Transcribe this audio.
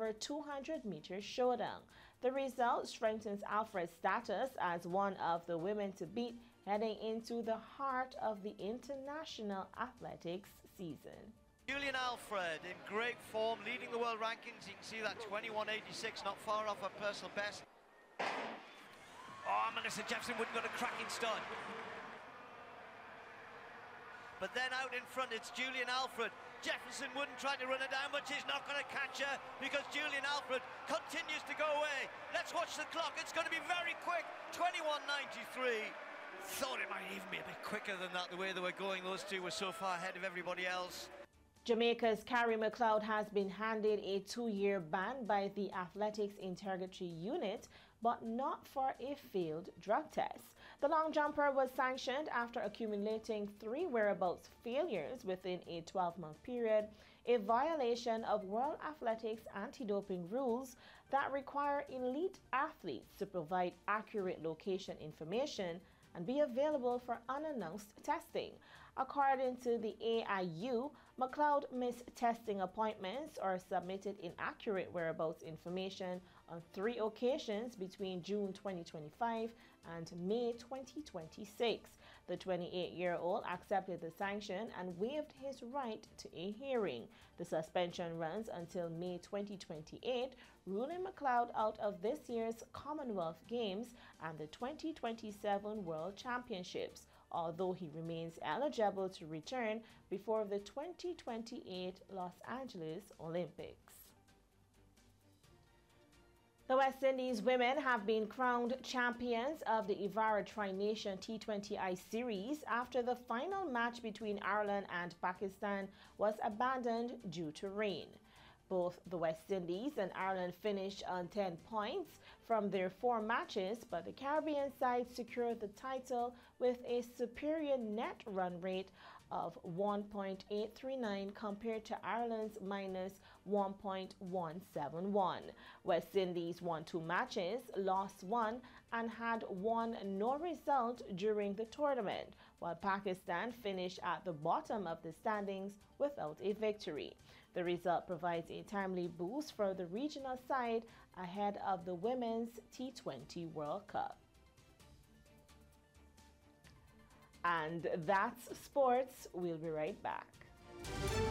over 200-meter showdown. The result strengthens Alfred's status as one of the women to beat heading into the heart of the international athletics season. Julian Alfred in great form, leading the world rankings. You can see that 21.86, not far off her personal best. Oh, Melissa Jefferson Wooden got a cracking start. But then out in front, it's Julian Alfred. Jefferson Wooden trying to run her down, but she's not going to catch her because Julian Alfred continues to go away. Let's watch the clock. It's going to be very quick. 21.93. Thought it might even be a bit quicker than that, the way they were going. Those two were so far ahead of everybody else. Jamaica's Carrie McLeod has been handed a 2-year ban by the Athletics Integrity Unit, but not for a failed drug test. The long jumper was sanctioned after accumulating 3 whereabouts failures within a 12-month period, a violation of World Athletics anti-doping rules that require elite athletes to provide accurate location information and be available for unannounced testing. According to the AIU, McLeod missed testing appointments or submitted inaccurate whereabouts information on 3 occasions between June 2025 and May 2026. The 28-year-old accepted the sanction and waived his right to a hearing. The suspension runs until May 2028, ruling McLeod out of this year's Commonwealth Games and the 2027 World Championships, although he remains eligible to return before the 2028 Los Angeles Olympics. The West Indies women have been crowned champions of the Evara Tri-Nation T20I series after the final match between Ireland and Pakistan was abandoned due to rain. Both the West Indies and Ireland finished on 10 points from their 4 matches, but the Caribbean side secured the title with a superior net run rate of 1.839 compared to Ireland's minus 1.171. West Indies won 2 matches, lost 1, and had won no result during the tournament, while Pakistan finished at the bottom of the standings without a victory. The result provides a timely boost for the regional side ahead of the Women's T20 World Cup. And that's sports. We'll be right back.